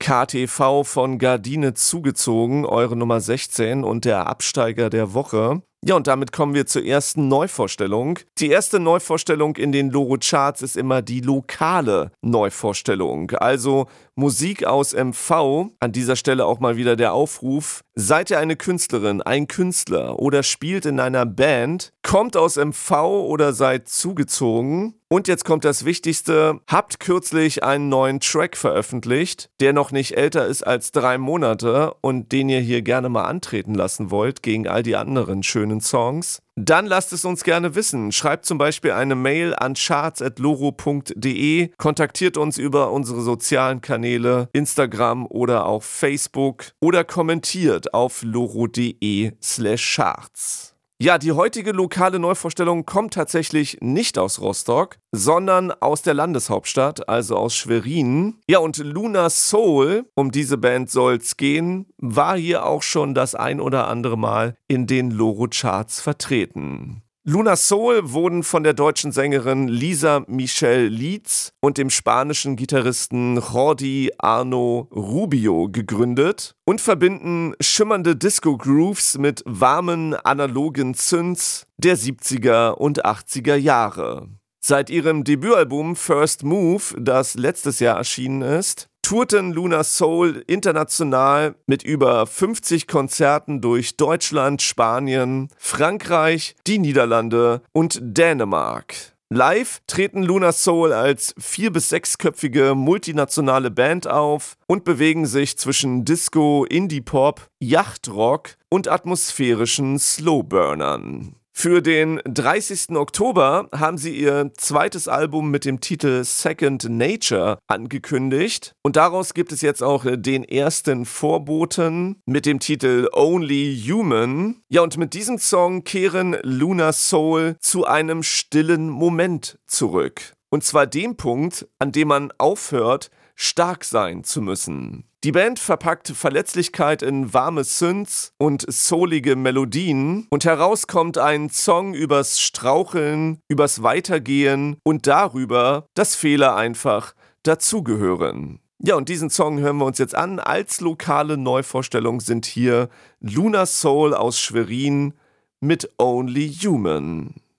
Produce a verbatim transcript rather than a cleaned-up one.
K T V von Gardine zugezogen, eure Nummer sechzehn und der Absteiger der Woche. Ja, und damit kommen wir zur ersten Neuvorstellung. Die erste Neuvorstellung in den Loro-Charts ist immer die lokale Neuvorstellung, also Musik aus M V. An dieser Stelle auch mal wieder der Aufruf: Seid ihr eine Künstlerin, ein Künstler oder spielt in einer Band, kommt aus M V oder seid zugezogen? Und jetzt kommt das Wichtigste: Habt kürzlich einen neuen Track veröffentlicht, der noch nicht älter ist als drei Monate und den ihr hier gerne mal antreten lassen wollt gegen all die anderen schönen Songs? Dann lasst es uns gerne wissen. Schreibt zum Beispiel eine Mail an charts at loro punkt de, kontaktiert uns über unsere sozialen Kanäle, Instagram oder auch Facebook oder kommentiert auf loro.de slash charts. Ja, die heutige lokale Neuvorstellung kommt tatsächlich nicht aus Rostock, sondern aus der Landeshauptstadt, also aus Schwerin. Ja, und Luna Soul, um diese Band soll's gehen, war hier auch schon das ein oder andere Mal in den Loro-Charts vertreten. Luna Soul wurden von der deutschen Sängerin Lisa Michelle Leeds und dem spanischen Gitarristen Jordi Arno Rubio gegründet und verbinden schimmernde Disco-Grooves mit warmen, analogen Synths der siebziger und achtziger Jahre. Seit ihrem Debütalbum First Move, das letztes Jahr erschienen ist, tourten Luna Soul international mit über fünfzig Konzerten durch Deutschland, Spanien, Frankreich, die Niederlande und Dänemark. Live treten Luna Soul als vier- bis sechsköpfige multinationale Band auf und bewegen sich zwischen Disco, Indie-Pop, Yachtrock und atmosphärischen Slowburnern. Für den dreißigsten Oktober haben sie ihr zweites Album mit dem Titel Second Nature angekündigt und daraus gibt es jetzt auch den ersten Vorboten mit dem Titel Only Human. Ja, und mit diesem Song kehren Luna Soul zu einem stillen Moment zurück. Und zwar dem Punkt, an dem man aufhört, stark sein zu müssen. Die Band verpackt Verletzlichkeit in warme Synths und soulige Melodien und heraus kommt ein Song übers Straucheln, übers Weitergehen und darüber, dass Fehler einfach dazugehören. Ja, und diesen Song hören wir uns jetzt an. Als lokale Neuvorstellung sind hier Luna Soul aus Schwerin mit Only Human.